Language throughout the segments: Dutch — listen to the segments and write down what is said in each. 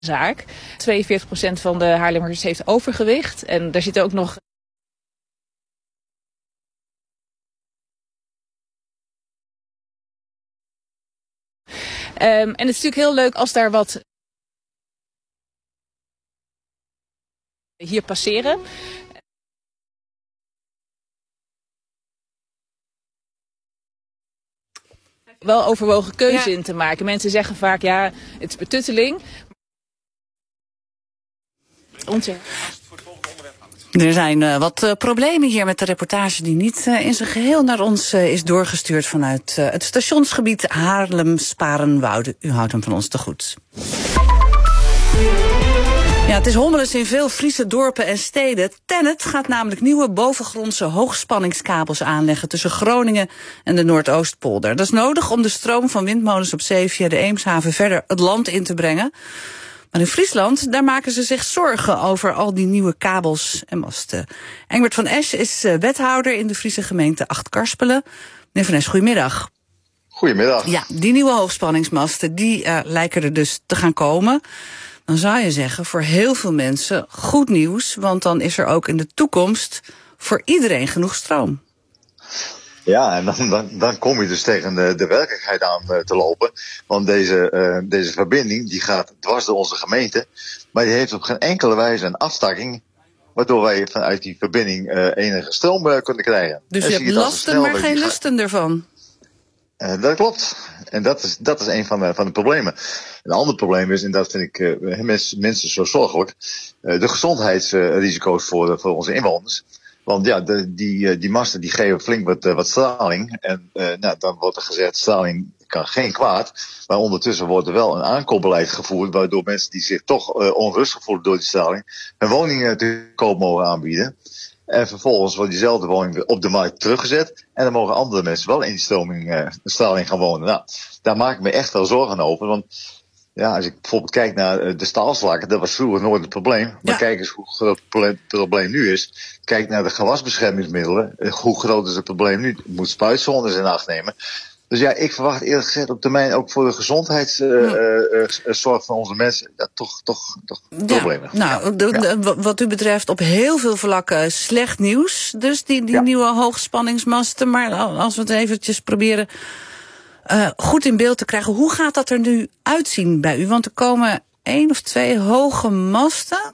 zaak. 42% van de Haarlemmers heeft overgewicht. En daar zitten ook nog... en het is natuurlijk heel leuk als daar wat hier passeren. Wel overwogen keuze in te maken. Mensen zeggen vaak, ja, het is betutteling. Er zijn wat problemen hier met de reportage die niet in zijn geheel naar ons is doorgestuurd vanuit het stationsgebied Haarlem-Sparenwoude. U houdt hem van ons te goed. Ja, het is hommeles in veel Friese dorpen en steden. TenneT gaat namelijk nieuwe bovengrondse hoogspanningskabels aanleggen tussen Groningen en de Noordoostpolder. Dat is nodig om de stroom van windmolens op zee via de Eemshaven verder het land in te brengen. Maar in Friesland, daar maken ze zich zorgen over al die nieuwe kabels en masten. Engbert van Esch is wethouder in de Friese gemeente Achtkarspelen. Meneer van Esch, goedemiddag. Goedemiddag. Ja, die nieuwe hoogspanningsmasten, die lijken er dus te gaan komen. Dan zou je zeggen, voor heel veel mensen goed nieuws, want dan is er ook in de toekomst voor iedereen genoeg stroom. Ja, en dan kom je dus tegen de werkelijkheid aan te lopen. Want deze verbinding die gaat dwars door onze gemeente. Maar die heeft op geen enkele wijze een afstakking, waardoor wij vanuit die verbinding enige stroom kunnen krijgen. Dus je hebt lasten, maar geen lusten ervan? Dat klopt. En dat is een van de problemen. Een ander probleem is, en dat vind ik mensen zo zorgelijk, de gezondheidsrisico's voor onze inwoners. Want ja, die masten die geven flink wat straling. En dan wordt er gezegd, straling kan geen kwaad. Maar ondertussen wordt er wel een aankoopbeleid gevoerd, waardoor mensen die zich toch onrustig voelen door die straling, hun woningen te koop mogen aanbieden. En vervolgens wordt diezelfde woning weer op de markt teruggezet. En dan mogen andere mensen wel in die straling gaan wonen. Nou, daar maak ik me echt wel zorgen over. Want ja, als ik bijvoorbeeld kijk naar de staalslakken, dat was vroeger nooit het probleem. Maar kijk eens hoe groot het probleem nu is. Kijk naar de gewasbeschermingsmiddelen. Hoe groot is het probleem nu? Het moet spuitzones in acht nemen. Dus ja, ik verwacht eerlijk gezegd op termijn ook voor de gezondheidszorg van onze mensen toch problemen. Wat u betreft op heel veel vlakken slecht nieuws. Dus die nieuwe hoogspanningsmasten. Maar als we het eventjes proberen goed in beeld te krijgen. Hoe gaat dat er nu uitzien bij u? Want er komen 1 of 2 hoge masten.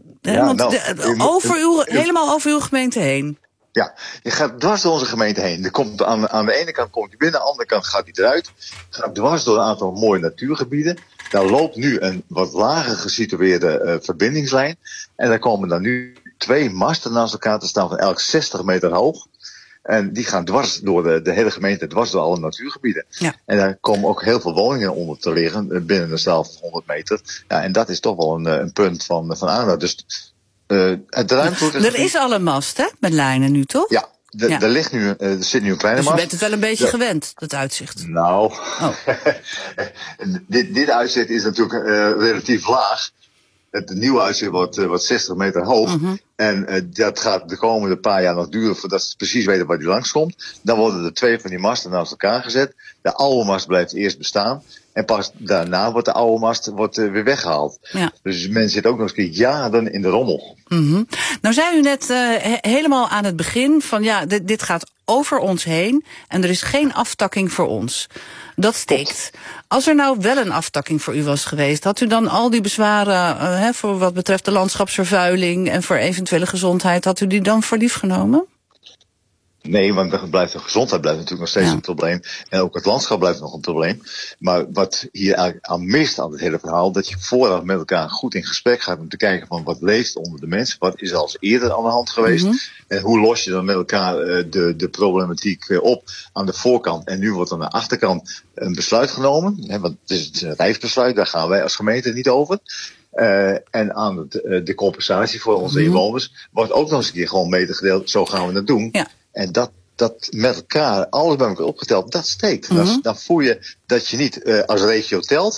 Helemaal over uw gemeente heen. Ja, je gaat dwars door onze gemeente heen. Er komt aan de ene kant komt je binnen, aan de andere kant gaat hij eruit. Gaat dwars door een aantal mooie natuurgebieden. Daar loopt nu een wat lager gesitueerde verbindingslijn. En daar komen dan nu 2 masten naast elkaar te staan van elk 60 meter hoog. En die gaan dwars door de hele gemeente, dwars door alle natuurgebieden. Ja. En daar komen ook heel veel woningen onder te liggen, binnen een straal van 100 meter. Ja, en dat is toch wel een punt van aandacht. Dus er is al een mast, hè, met lijnen nu, toch? Ja, er zit nu een kleine mast. Dus je bent het wel een beetje gewend, dat uitzicht? Nou, dit uitzicht is natuurlijk relatief laag. Het nieuwe uitzicht wordt 60 meter hoog. Mm-hmm. En dat gaat de komende paar jaar nog duren voordat ze precies weten waar die langskomt. Dan worden er 2 van die masten naast elkaar gezet. De oude mast blijft eerst bestaan. En pas daarna wordt de oude mast weer weggehaald. Ja. Dus men zit ook nog eens een keer jaren in de rommel. Mm-hmm. Nou zei u net helemaal aan het begin van ja, dit gaat over ons heen en er is geen aftakking voor ons. Dat steekt. Als er nou wel een aftakking voor u was geweest, had u dan al die bezwaren voor wat betreft de landschapsvervuiling en voor eventuele gezondheid, had u die dan voor lief genomen? Nee, want de gezondheid blijft natuurlijk nog steeds een probleem. En ook het landschap blijft nog een probleem. Maar wat hier eigenlijk aan mist aan het hele verhaal, dat je vooraf met elkaar goed in gesprek gaat om te kijken van wat leeft onder de mensen, wat is er al eerder aan de hand geweest, en hoe los je dan met elkaar de problematiek op aan de voorkant. En nu wordt aan de achterkant een besluit genomen, want het is een rijksbesluit, daar gaan wij als gemeente niet over. En aan de compensatie voor onze inwoners wordt ook nog eens een keer gewoon medegedeeld, zo gaan we het doen. Ja. En dat met elkaar, alles bij elkaar opgeteld, dat steekt. Mm-hmm. Dan voel je dat je niet als regio telt,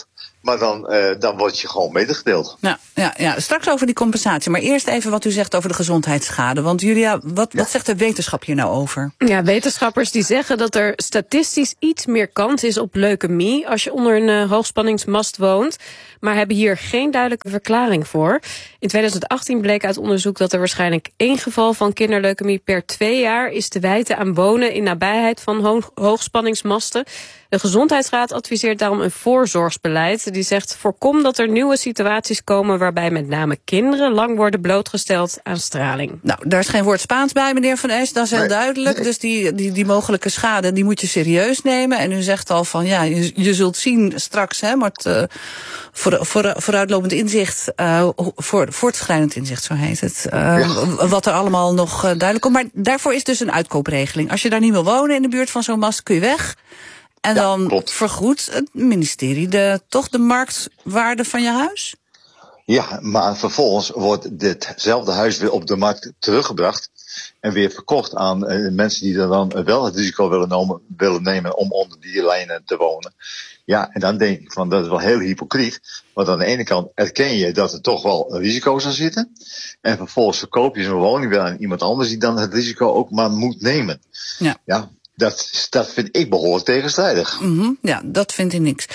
Maar dan word je gewoon medegedeeld. Ja, straks over die compensatie. Maar eerst even wat u zegt over de gezondheidsschade. Want Julia, wat zegt de wetenschap hier nou over? Ja, wetenschappers die zeggen dat er statistisch iets meer kans is op leukemie als je onder een hoogspanningsmast woont, maar hebben hier geen duidelijke verklaring voor. In 2018 bleek uit onderzoek dat er waarschijnlijk 1 geval van kinderleukemie per 2 jaar is te wijten aan wonen in nabijheid van hoogspanningsmasten. De Gezondheidsraad adviseert daarom een voorzorgsbeleid. Die zegt: voorkom dat er nieuwe situaties komen waarbij met name kinderen lang worden blootgesteld aan straling. Nou, daar is geen woord Spaans bij, meneer Van Esch, dat is heel duidelijk. Nee. Dus die mogelijke schade, die moet je serieus nemen. En u zegt al van, ja, je zult zien straks, hè, maar vooruitlopend inzicht, voortschrijdend inzicht, zo heet het. Wat er allemaal nog duidelijk komt. Maar daarvoor is dus een uitkoopregeling. Als je daar niet wil wonen in de buurt van zo'n mast, kun je weg. En dan vergoedt het ministerie toch de marktwaarde van je huis? Ja, maar vervolgens wordt ditzelfde huis weer op de markt teruggebracht en weer verkocht aan mensen die er dan wel het risico willen nemen om onder die lijnen te wonen. Ja, en dan denk ik van, dat is wel heel hypocriet. Want aan de ene kant erken je dat er toch wel risico's aan zitten. En vervolgens verkoop je zo'n woning weer aan iemand anders die dan het risico ook maar moet nemen. Ja. Dat vind ik behoorlijk tegenstrijdig. Ja, dat vind ik niks.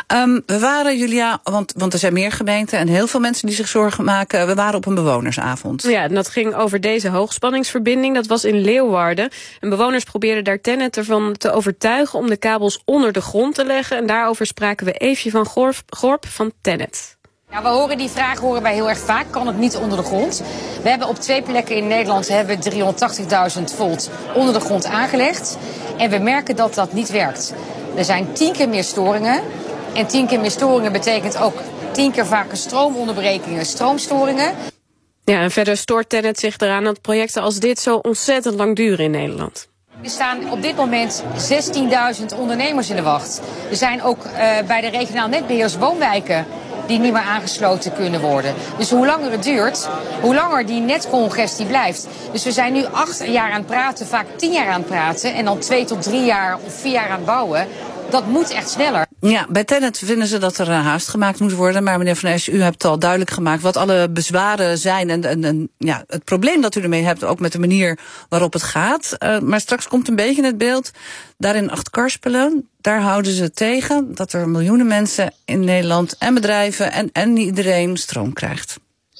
We waren, Julia, want er zijn meer gemeenten en heel veel mensen die zich zorgen maken. We waren op een bewonersavond. Ja, en dat ging over deze hoogspanningsverbinding. Dat was in Leeuwarden. En bewoners probeerden daar Tennet ervan te overtuigen om de kabels onder de grond te leggen. En daarover spraken we Eefje van Gorp van Tennet. Ja, we horen die vraag wij heel erg vaak. Kan het niet onder de grond? We hebben op 2 plekken in Nederland 380.000 volt onder de grond aangelegd. En we merken dat dat niet werkt. Er zijn 10 keer meer storingen. En 10 keer meer storingen betekent ook 10 keer vaker stroomonderbrekingen, stroomstoringen. Ja, en verder stoort Tennet zich eraan dat projecten als dit zo ontzettend lang duren in Nederland. Er staan op dit moment 16.000 ondernemers in de wacht. Er zijn ook bij de regionaal netbeheers woonwijken die niet meer aangesloten kunnen worden. Dus hoe langer het duurt, hoe langer die netcongestie blijft. Dus we zijn nu 8 jaar aan het praten, vaak 10 jaar aan het praten en dan 2 tot 3 jaar of 4 jaar aan het bouwen. Dat moet echt sneller. Ja, bij Tennet vinden ze dat er haast gemaakt moet worden. Maar meneer Van Esch, u hebt al duidelijk gemaakt wat alle bezwaren zijn. En het probleem dat u ermee hebt, ook met de manier waarop het gaat. Maar straks komt een beetje het beeld. Daar in Achtkarspelen, daar houden ze tegen dat er miljoenen mensen in Nederland en bedrijven en niet iedereen stroom krijgt.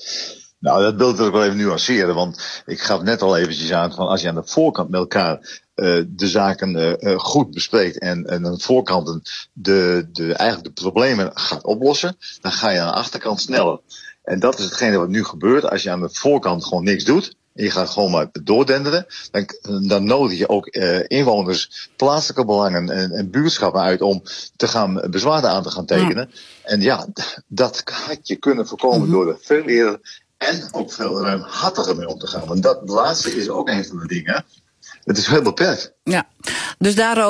Nou, dat beeld wil ik wel even nuanceren. Want ik gaf net al eventjes aan van, als je aan de voorkant met elkaar de zaken goed bespreekt en aan de voorkant eigenlijk de problemen gaat oplossen, dan ga je aan de achterkant sneller. En dat is hetgene wat nu gebeurt. Als je aan de voorkant gewoon niks doet en je gaat gewoon maar doordenderen, dan nodig je ook inwoners, plaatselijke belangen en buurtschappen uit om te gaan bezwaren aan te gaan tekenen. En ja, dat had je kunnen voorkomen door er veel eerder en ook veel ruimhartiger mee om te gaan. Want dat laatste is ook een van de dingen. Het is heel beperkt. Ja, dus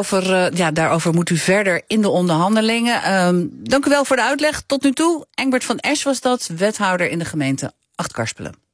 daarover moet u verder in de onderhandelingen. Dank u wel voor de uitleg tot nu toe. Engbert van Esch was dat, wethouder in de gemeente Achtkarspelen.